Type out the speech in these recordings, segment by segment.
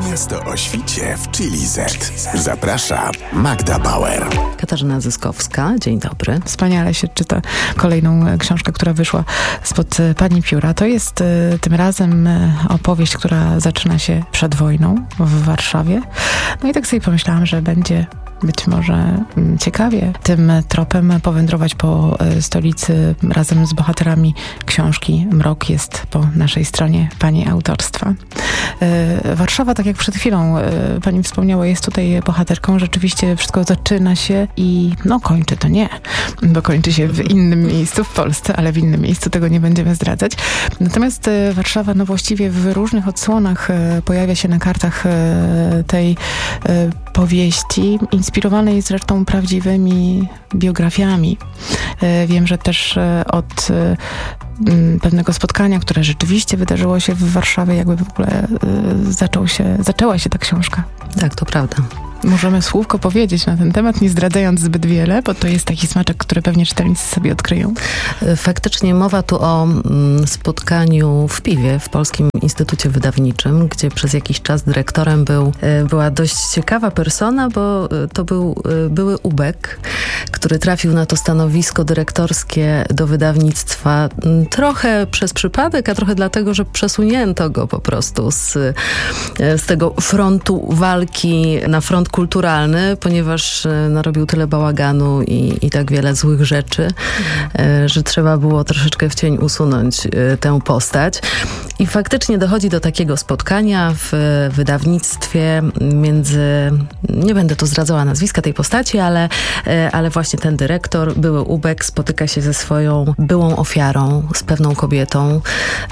Miasto o świcie w Chili Z. Zaprasza Magda Bauer. Katarzyna Zyskowska, dzień dobry. Wspaniale się czyta kolejną książkę, która wyszła spod pani pióra. To jest tym razem opowieść, która zaczyna się przed wojną w Warszawie. No i tak sobie pomyślałam, że będzie być może ciekawie tym tropem powędrować po stolicy razem z bohaterami książki Mrok jest po naszej stronie pani autorstwa. Warszawa, tak jak przed chwilą pani wspomniała, jest tutaj bohaterką. Rzeczywiście wszystko zaczyna się i kończy to nie, bo kończy się w innym miejscu w Polsce, ale w innym miejscu, tego nie będziemy zdradzać. Natomiast Warszawa właściwie w różnych odsłonach pojawia się na kartach tej powieści, inspirowanej zresztą prawdziwymi biografiami. Wiem, że też od pewnego spotkania, które rzeczywiście wydarzyło się w Warszawie, jakby w ogóle zaczęła się ta książka. Tak, to prawda. Możemy słówko powiedzieć na ten temat, nie zdradzając zbyt wiele, bo to jest taki smaczek, który pewnie czytelnicy sobie odkryją. Faktycznie mowa tu o spotkaniu w Piwie, w Polskim Instytucie Wydawniczym, gdzie przez jakiś czas dyrektorem była dość ciekawa persona, bo to był były ubek, który trafił na to stanowisko dyrektorskie do wydawnictwa trochę przez przypadek, a trochę dlatego, że przesunięto go po prostu z tego frontu walki na front kulturalny, ponieważ narobił tyle bałaganu i tak wiele złych rzeczy, że trzeba było troszeczkę w cień usunąć tę postać. I faktycznie dochodzi do takiego spotkania w wydawnictwie między, nie będę tu zdradzała nazwiska tej postaci, ale właśnie ten dyrektor, były ubek, spotyka się ze swoją byłą ofiarą, z pewną kobietą,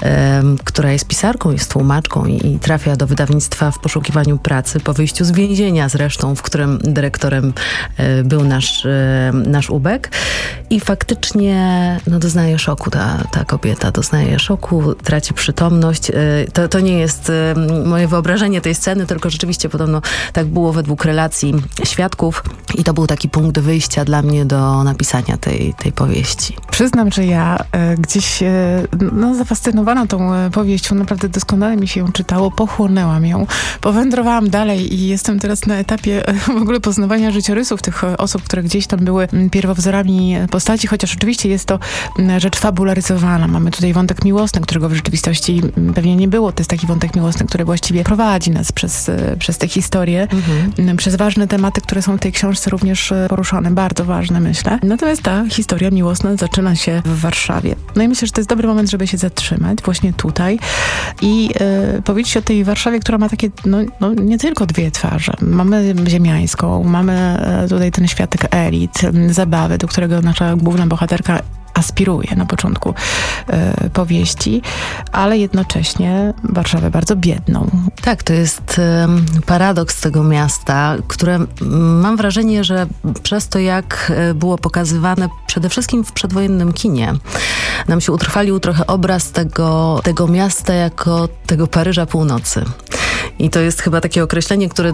która jest pisarką, jest tłumaczką i trafia do wydawnictwa w poszukiwaniu pracy po wyjściu z więzienia zresztą, w którym dyrektorem był nasz ubek. I faktycznie doznaje szoku ta kobieta, doznaje szoku, traci przytomność. To nie jest moje wyobrażenie tej sceny, tylko rzeczywiście podobno tak było według relacji świadków i to był taki punkt wyjścia dla mnie do napisania tej powieści. Przyznam, że ja gdzieś zafascynowana tą powieścią, naprawdę doskonale mi się ją czytało, pochłonęłam ją, powędrowałam dalej i jestem teraz na etapie w ogóle poznawania życiorysów tych osób, które gdzieś tam były pierwowzorami postaci, chociaż oczywiście jest to rzecz fabularyzowana. Mamy tutaj wątek miłosny, którego w rzeczywistości pewnie nie było. To jest taki wątek miłosny, który właściwie prowadzi nas przez tę historię, przez ważne tematy, które są w tej książce również poruszane. Bardzo ważne, myślę. Natomiast ta historia miłosna zaczyna się w Warszawie. No i myślę, że to jest dobry moment, żeby się zatrzymać właśnie tutaj i powiedzieć o tej Warszawie, która ma takie, nie tylko dwie twarze. Mamy ziemiańską, mamy tutaj ten światek elit, zabawy, do którego nasza główna bohaterka aspiruje na początku powieści, ale jednocześnie Warszawę bardzo biedną. Tak, to jest paradoks tego miasta, które mam wrażenie, że przez to, jak było pokazywane przede wszystkim w przedwojennym kinie, nam się utrwalił trochę obraz tego miasta jako tego Paryża północy. I to jest chyba takie określenie, które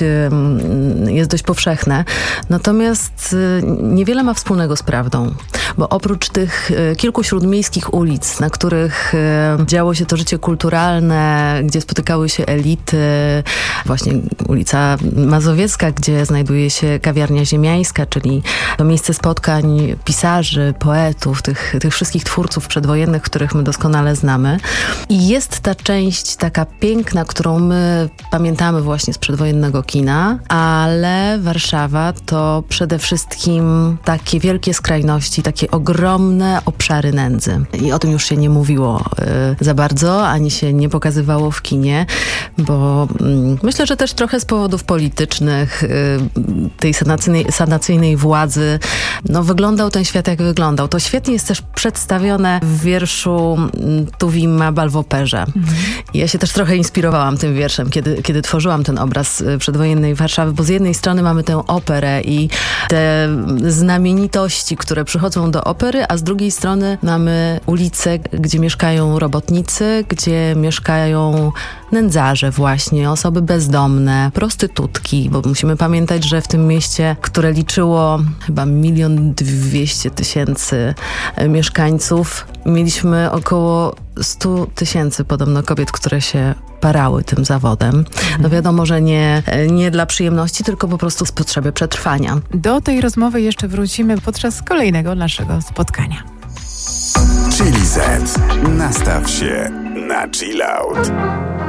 jest dość powszechne. Natomiast niewiele ma wspólnego z prawdą. Bo oprócz tych kilku śródmiejskich ulic, na których działo się to życie kulturalne, gdzie spotykały się elity, właśnie ulica Mazowiecka, gdzie znajduje się kawiarnia ziemiańska, czyli to miejsce spotkań pisarzy, poetów, tych wszystkich twórców przedwojennych, których my doskonale znamy. I jest ta część taka piękna, którą my pamiętamy właśnie z przedwojennego kina, ale Warszawa to przede wszystkim takie wielkie skrajności, takie ogromne obszary nędzy. I o tym już się nie mówiło za bardzo, ani się nie pokazywało w kinie, bo myślę, że też trochę z powodów politycznych, tej sanacyjnej władzy, wyglądał ten świat jak wyglądał. To świetnie jest też przedstawione w wierszu Tuwima Balwoperze. Ja się też trochę inspirowałam tym wierszem, kiedy tworzyłam ten obraz przedwojennej Warszawy, bo z jednej strony mamy tę operę i te znamienitości, które przychodzą do opery, a z drugiej strony mamy ulice, gdzie mieszkają robotnicy, gdzie mieszkają nędzarze właśnie, osoby bezdomne, prostytutki, bo musimy pamiętać, że w tym mieście, które liczyło chyba 1 200 000 mieszkańców, mieliśmy około 100 000 podobno kobiet, które się parały tym zawodem. No wiadomo, że nie dla przyjemności, tylko po prostu z potrzeby przetrwania. Do tej rozmowy jeszcze wrócimy podczas kolejnego naszego spotkania. Chili Z. Nastaw się na chill out.